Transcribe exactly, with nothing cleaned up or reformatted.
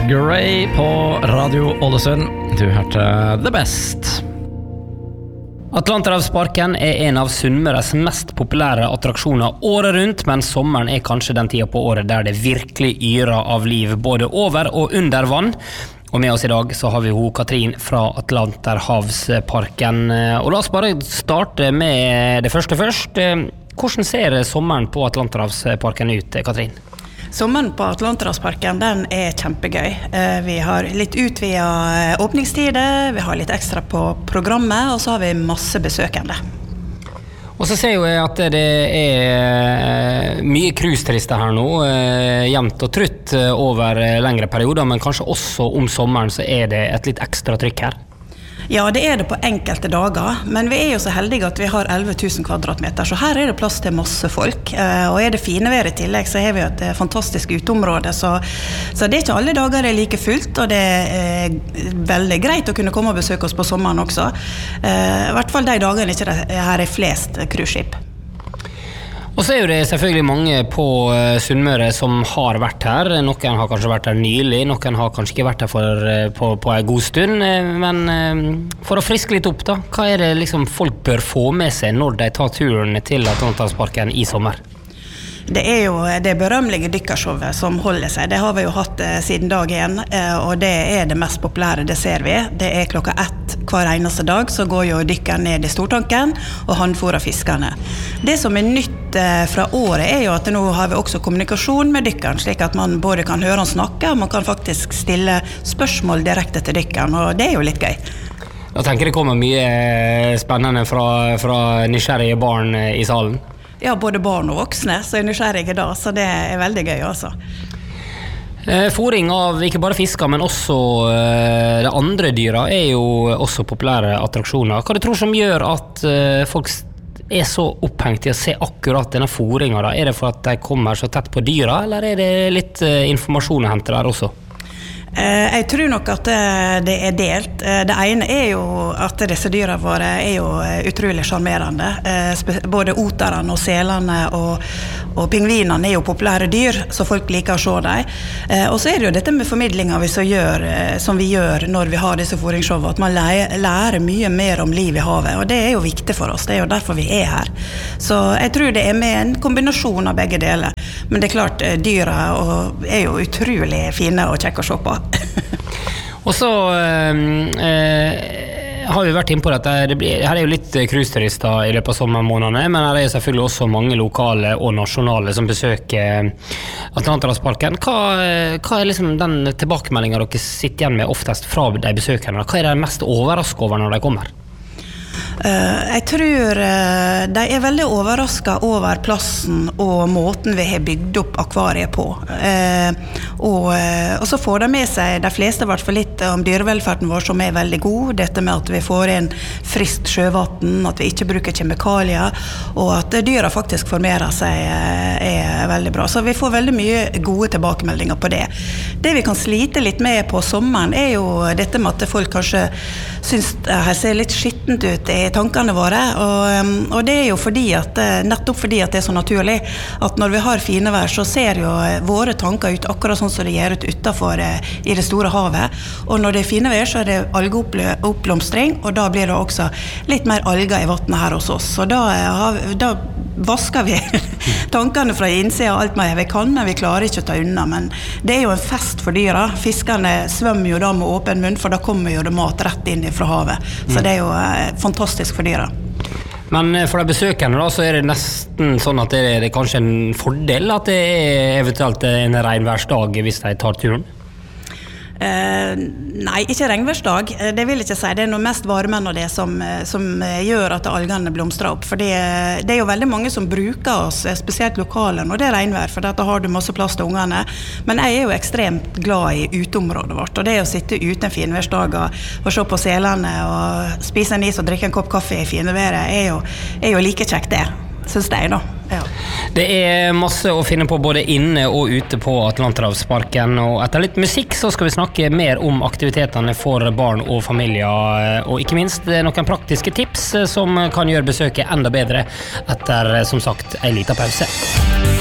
Gray på Radio Ålesund. Du hørte The Best. Atlanterhavsparken er en av Sunnmøres mest populære attraksjoner året rundt, men sommeren er kanskje den tida på året der det virkelig yrer av liv, både over og under vann. Og med oss i dag så har vi ho Katrin fra Atlanterhavsparken. Og la oss bare starte med det første først. Hvordan ser sommeren på Atlanterhavsparken ut, Katrin? Sommeren på Atlanterhavsparken, den er kjempegøy. Vi har litt utvidet åpningstider, vi har litt ekstra på programmet, og så har vi masse besøkende. Og så ser jeg at det er mye cruise-turister her nå, jevnt og trutt over lengre perioder, men kanskje også om sommeren så er det et litt ekstra trykk her. Ja, det er det på enkelte dager, men vi er jo så heldige at vi har elleve tusen kvadratmeter, så her er det plass til masse folk. Og er det fine vær i tillegg, så har vi et fantastisk uteområde, så, så det er ikke alle dager det er like fullt, og det er veldig greit å kunne komme og besøke oss på sommeren også. I hvert fall de dagene ikke det her er flest cruiseskip. Og så er jo det selvfølgelig mange på Sunnmøre som har vært her. Noen har kanskje vært her nylig, noen har kanskje ikke vært her for, på, på en god stund. Men for å friske litt opp da, hva er det liksom folk bør få med seg når de tar turen til Atlanterhavsparken i sommer? Det er jo det berømmelige dykkershowet som holder seg. Det har vi jo hatt siden dag én, og det er det mest populære, det ser vi. Det er klokka ett hver eneste dag, så går jo dykkeren ned i stortanken og handfôrer fiskerne. Det som er nytt fra året er jo at nå har vi også kommunikasjon med dykkeren, slik at man både kan høre han snakke, og man kan faktisk stille spørsmål direkte til dykkeren, og det er jo litt gøy. Jeg tenker det kommer mye spennende fra, fra nysgjerrige barn i salen. Ja, både barn og voksne, så er nysgjerrige da, så det er veldig gøy også. Fôring av ikke bare fisker, men også det andre dyra er jo også populære attraksjoner. Hva du tror som gjør at folk er så opphengt i å se akkurat denne fôringen da? Er det for at de kommer så tett på dyra, eller er det litt informasjon å hente der også? Jeg tror nok at det er delt. Det ene er jo at disse dyra våre er jo utrolig charmerende. Både oterne og selene og, og pingvinene er jo populære dyr, så folk liker å se dem. Og så er det jo dette med formidlinger vi så gjør, som vi gjør når vi har disse fôringsshowene, at man lærer mye mer om liv i havet, og det er jo viktig for oss. Det er jo derfor vi er her. Så jeg tror det er med en kombinasjon av begge deler. Men det er klart, dyra er jo utrolig fine og kjekke å se på. Og så eh, har vi vært inne på dette. Det blir, her er jo litt cruise-turister i løpet av sommermånedene, men her er jo selvfølgelig også mange lokale og nasjonale som besøker Atlanterhavsparken. Hva, hva er liksom den tilbakemeldingen dere sitter igjen med oftest fra de besøkerne? Hva er det mest overrasket over når de kommer? Uh, jeg tror uh, de er veldig overrasket over plassen og måten vi har bygd opp akvariet på. Uh, og, uh, og så får de med seg de fleste i hvert fall litt om dyrevelferden vår som er veldig god. Dette med at vi får inn friskt sjøvann, at vi ikke bruker kjemikalier, og at dyra faktisk formerer seg uh, er veldig bra. Så vi får veldig mye gode tilbakemeldinger på det. Det vi kan slite litt med på sommeren er jo dette med at folk kanskje synes det her ser litt skittent ut i tankene våre, og, og det er jo fordi at, nettopp fordi at det er så naturlig at når vi har fine vær så ser jo våre tanker ut akkurat sånn som det gjør ut utenfor i det store havet, og når det er fine vær så er det algeoppblomstring, og da blir det også litt mer alger i vattnet her hos oss, så da, da vasker vi tankene fra innsida alt mer vi kan, men vi klarer ikke å ta unna, men det er jo en fest for dyra. Fiskerne svømmer jo da med åpen munn, for da kommer jo det mat rett inn fra havet, så det er jo eh, fantastisk for dyra. Men for de besøkende da, så er det nesten sånn at det er, det er kanskje en fordel at det er eventuelt en regnværsdag hvis de tar turen? Uh, nei, ikke regnværsdag. Det vil jeg ikke si. Det er noe mest varmen og det som, som gjør at algene blomstrer opp. For det, det er jo veldig mange som bruker oss, spesielt lokale, når det er regnvær, for da har du masse plass til ungene. Men jeg er jo ekstremt glad i uteområdet vårt, og det å sitte ute en finværsdager og se på selene og spise en is og drikke en kopp kaffe i fineværet er jo, er jo like kjekt det, synes jeg da. Ja. Det er masse å finne på både inne og ute på Atlanterhavsparken, og etter litt musikk så skal vi snakke mer om aktivitetene for barn og familier, og ikke minst noen praktiske tips som kan gjøre besøket enda bedre etter, som sagt, en liten pause.